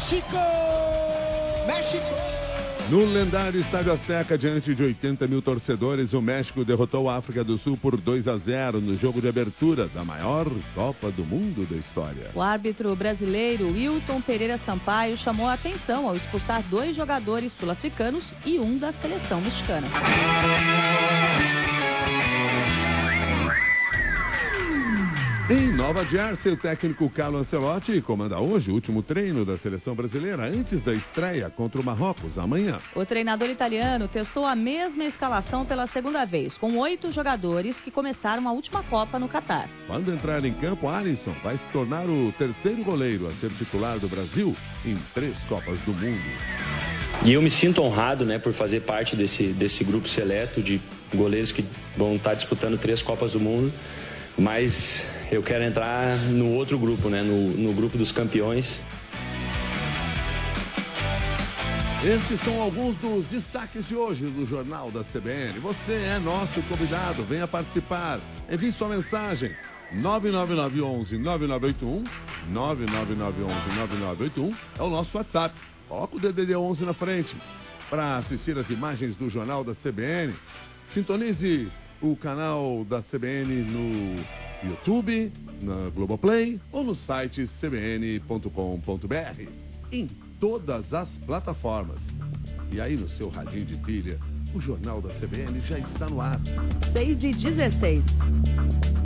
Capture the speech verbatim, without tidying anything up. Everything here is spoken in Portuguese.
México! México! No lendário Estádio Azteca, diante de oitenta mil torcedores, o México derrotou a África do Sul por dois a zero no jogo de abertura da maior Copa do Mundo da história. O árbitro brasileiro Wilton Pereira Sampaio chamou a atenção ao expulsar dois jogadores sul-africanos e um da seleção mexicana. Em Nova Jersey, o técnico Carlo Ancelotti comanda hoje o último treino da seleção brasileira antes da estreia contra o Marrocos amanhã. O treinador italiano testou a mesma escalação pela segunda vez, com oito jogadores que começaram a última Copa no Catar. Quando entrar em campo, Alisson vai se tornar o terceiro goleiro a ser titular do Brasil em três Copas do Mundo. E eu me sinto honrado, né, por fazer parte desse, desse grupo seleto de goleiros que vão estar disputando três Copas do Mundo. Mas eu quero entrar no outro grupo, né? No, no grupo dos campeões. Estes são alguns dos destaques de hoje do Jornal da C B N. Você é nosso convidado, venha participar. Envie sua mensagem. nove nove nove um um nove nove oito um, nove nove nove um um nove nove oito um é o nosso WhatsApp. Coloca o D D D onze na frente. Para assistir as imagens do Jornal da C B N, sintonize o canal da C B N no YouTube, na Globoplay ou no site c b n ponto com ponto b r. Em todas as plataformas. E aí no seu radinho de pilha, o Jornal da C B N já está no ar. seis e dezesseis.